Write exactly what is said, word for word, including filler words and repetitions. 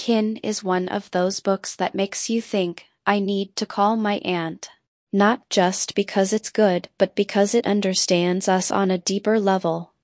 Kin is one of those books that makes you think, I need to call my aunt. Not just because it's good, but because it understands us on a deeper level.